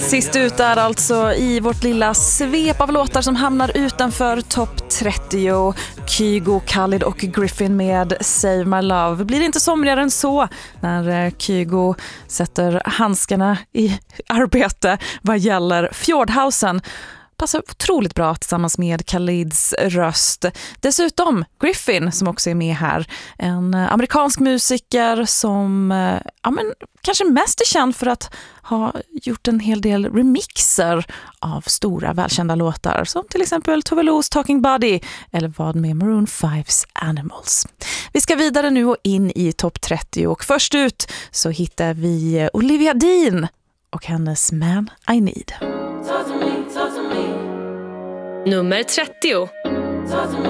Sist ut är alltså i vårt lilla svep av låtar som hamnar utanför topp 30. Kygo, Khalid och Griffin med Save My Love. Blir det inte somrigare än så när Kygo sätter handskarna i arbete vad gäller Fjordhausen. Passar otroligt bra tillsammans med Khalids röst. Dessutom Griffin som också är med här. En amerikansk musiker som kanske mest är känd för att ha gjort en hel del remixer av stora välkända låtar. Som till exempel Tove Lo's Talking Buddy eller vad med Maroon 5's Animals. Vi ska vidare nu och in i topp 30 och först ut så hittar vi Olivia Dean och hennes Man I Need. Nummer 30.